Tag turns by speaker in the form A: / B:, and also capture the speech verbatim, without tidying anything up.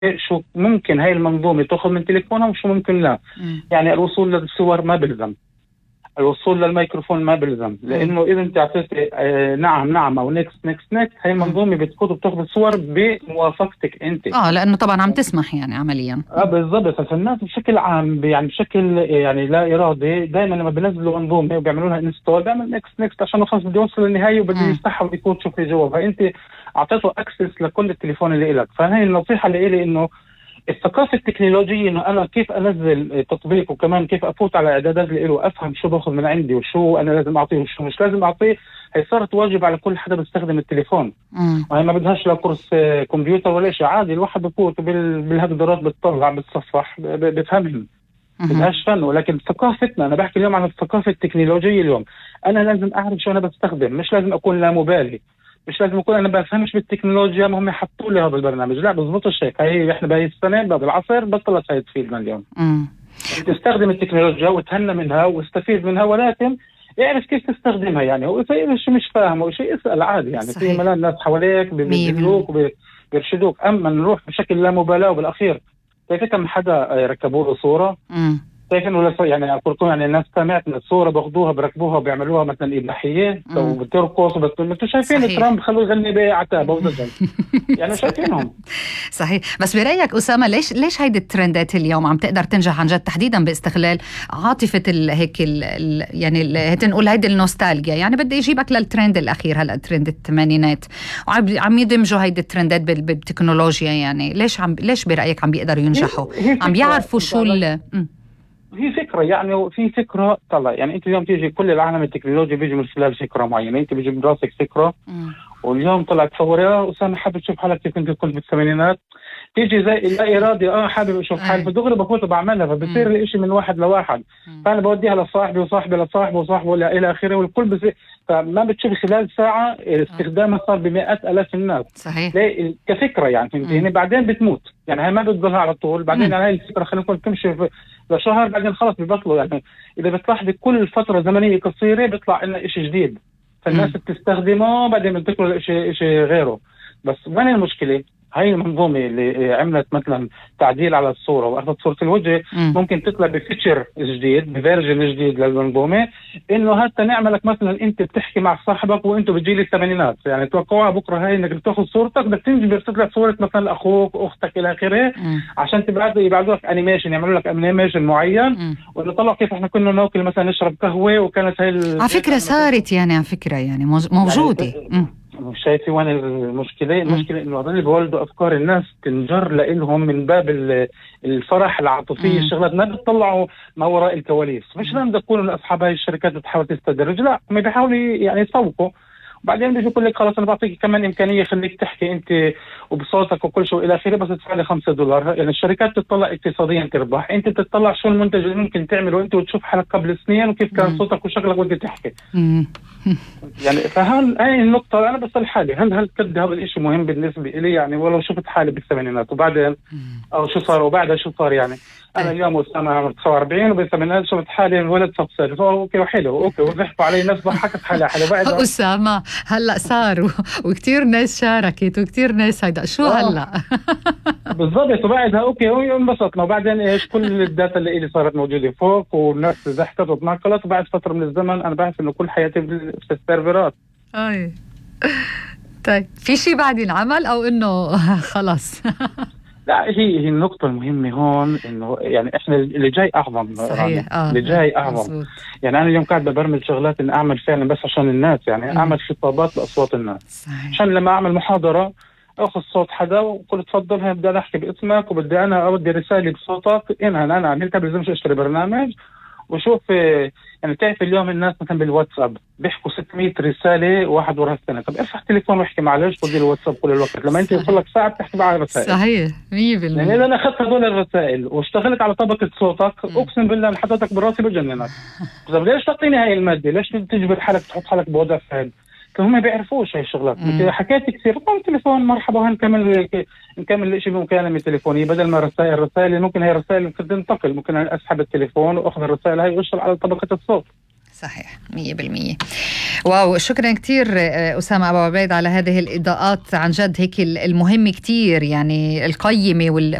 A: شو ممكن هاي المنظومة تأخذ من تليفونها وشو ممكن لا.
B: مم.
A: يعني الوصول للصور ما بلزم، الوصول للميكروفون ما بلزم، لانه اذا انت اعطيتي آه نعم نعم او نكست نكست نكست، هاي المنظومه بتكون بتاخذ الصور بموافقتك انت.
B: اه لانه طبعا عم تسمح يعني عمليا.
A: اه بالضبط. فالناس بشكل عام يعني بشكل يعني لا ارادي دائما لما بنزلوا منظومه وبيعملوا لها انستول بيعمل نكست نكست عشان خلص بده يوصل للنهايه وبده يفتحها وبده يكون تشوف جوا، فانت اعطيته اكسس لكل التليفون اللي لك. فهي النصيحه اللي لي انه الثقافة التكنولوجية انه انا كيف انزل تطبيق وكمان كيف افوت على اعدادات اللي له افهم شو باخذ من عندي وشو انا لازم اعطيه وشو مش لازم اعطيه. هي صارت واجب على كل حدا بيستخدم التليفون.
B: مم.
A: وهي ما بدهاش لا كورس كمبيوتر ولا شيء، عادي الواحد بفوت بالهقدرات بتطلع بتصفح بفهمهم، بدهاش فن. ولكن ثقافتنا، انا بحكي اليوم عن الثقافة التكنولوجية اليوم، انا لازم اعرف شو انا بستخدم، مش لازم اكون لا مبالي، مش لازم اكون انا بفهمش بالتكنولوجيا ما هم حطوا لي هذا البرنامج، لا بضبطش هيك. هي احنا بهي السنه بعد العصر بطلت هي تفيدنا اليوم.
B: امم
A: تستخدم التكنولوجيا وتهنى منها واستفيد منها، ولكن يعرف كيف تستخدمها. يعني هو اذا شيء مش فاهم او شيء اسال عادي، يعني في ملان ناس حواليك بيدلوك وبيرشدوك. اما نروح بشكل لا مبالاه وبالاخير كيف كم حدا ركبوا له صوره
B: امم
A: كيف انه يعني اقول لكم يعني الناس سمعت من الصوره باخذوها بركبوها وبيعملوها مثلا اباحيه وبترقص وانتم شايفين ترامب خلوه يغني بعتابه ودجل يعني شايفينهم.
B: صحيح. بس برايك اسامه ليش ليش هيدي الترندات اليوم عم تقدر تنجح عن جد تحديدا باستغلال عاطفه ال هيك ال ال يعني هيك نقول هيدي النوستالجيا، يعني بدي يجيبك للترند الاخير هلا ترند الثمانينات وعم يدمجوا هيدي الترندات بالتكنولوجيا، يعني ليش عم ليش برايك عم بيقدروا ينجحوا؟ عم بيعرفوا شو ال
A: هي فكرة، يعني في فكرة طلع. يعني انت اليوم تيجي كل العالم التكنولوجي بيجي من خلال فكرة معينة، انت بيجي من راسك فكرة
B: مم.
A: واليوم طلع تصور يا أسامة حابب تشوف حالك كيف كنت كنت بالثمانينات، تيجي زي لا إرادي اه حابب اشوف حالي فدغري بفوت بعملها، فبصير الاشي من واحد لواحد. مم. فانا بوديها لصاحبي وصاحبي لصاحبه وصاحبه الى اخره والكل بصير، فما بتشوف خلال ساعة استخدامها صار بمئات الاف الناس.
B: صحيح.
A: ليه كفكرة يعني فهمتيني، بعدين بتموت، يعني هي ما بتضلها على طول. بعدين هاي الفكرة خلينا نقول تمشي لشهر بعدين خلص ببطلوا. يعني اذا بتلاحظي كل فترة زمنية قصيرة بيطلع لنا اشي جديد فالناس بتستخدمه بعدين بتذكروا شيء شيء غيره. بس وين المشكله؟ هاي المنظومه اللي عملت مثلا تعديل على الصوره واخذت صوره الوجه
B: مم.
A: ممكن تطلع بفيتشر جديد بفيرجن جديد للمنظومه، انه هات نعملك مثلا انت بتحكي مع صاحبك وانتم بتجيل الثمانينات، يعني توقعوها بكره هاي انك بتاخذ صورتك بدك تنجبر تطلع صوره مثلا اخوك اختك الى اخره عشان تبعثوا يبعثوا لك انيميشن، يعملوا لك انيميشن معين ونطلع كيف احنا كنا ناكل مثلا نشرب قهوه وكانت هاي
B: على فكره صارت يعني على فكره يعني موجوده.
A: يعني مش شايفي وين المشكله؟ المشكله انه هذول بيولدوا افكار الناس تنجر لهم من باب الفرح العاطفيه، الشغلات ما بتطلعوا ما وراء الكواليس. مش لازم تكونوا اصحاب هاي الشركات بتحاول تستدرج، لا هم بيحاولوا يعني يسوقوا وبعدين بيجي يقول لك خلاص انا بعطيك كمان امكانيه خليك تحكي انت وبصوتك وكل شيء الى اخره بس تدفع لي خمسة دولار. يعني الشركات تطلع اقتصاديا تربح، انت تطلع شو المنتج اللي ممكن تعمله انت وتشوف حالك قبل سنين وكيف كان صوتك وشكلك وانت تحكي. يعني فهل هاي النقطه انا بسال حالي هل هل قد هذا الشيء مهم بالنسبه لي؟ يعني ولو شفت حالي بالثمانينات وبعدين او شو صار وبعدها شو صار، يعني انا اليوم اسامه عمري تسعة وأربعين وبالثمانينات شفت حالي الولد صفصر اوكي وحلو اوكي وضحكوا علي ناس ضحكت حالها حلو بعدها
B: اسامه هلا صاروا وكثير ناس شاركت وكثير ناس هيدا شو هلا
A: بالضبط وبعدها اوكي وانبسطنا وبعدين ايش كل الداتا اللي اللي صارت موجوده فوق والناس ضحكت وتناقلت وبعد فتره من الزمن انا بعرف انه كل حياتي في السيرفرات.
B: اي طيب في شيء بعد ينعمل او انه خلص؟
A: لا هي هي النقطة المهمة هون إنه يعني إحنا اللي جاي أعظم.
B: صحيح. آه.
A: اللي جاي أعظم. مزبوط. يعني أنا اليوم قاعد ببرمج شغلات إن أعمل فعلا بس عشان الناس، يعني م. أعمل خطابات لأصوات الناس. صحيح. عشان لما أعمل محاضرة أخذ صوت حدا وقل تفضل هي بدي أحكي باسمك وبدي أنا أودي رسالة بصوتك إنها أنا عملتها بلزمش أشتري برنامج وشوف. يعني تعرف اليوم الناس مثلا بالواتساب بيحكوا ستمية رسالة واحد ورا الثانية، طب ارفع التليفون واحكي معلش خذي الواتساب كل الوقت لما انت يوصل لك ساعة بتحكي معي رسائل.
B: صحيح مية بالمية.
A: يعني إذا أنا أخذت هذول الرسائل واشتغلت على طبقة صوتك م. أقسم بالله أن حطيتك براسي بجننك. طب ليش تعطيني هاي المادة؟ ليش تجبر حالك تحط حالك بوضع فعل؟ فهم بيعرفوش هاي الشغلات. حكيت كثير طبعا التليفون مرحبا هنكمل نكمل الشيء بمكالمة تليفونية بدل ما رسائل رسائل ممكن هي رسائل ممكن تنتقل، ممكن أسحب التليفون وأخذ الرسائل هاي وأشتغل على طبقة الصوت.
B: صحيح مية بالمية. واو، شكرا كتير أسامة أبو عبيد على هذه الإضاءات، عن جد هيك المهمة كتير يعني القيمة وال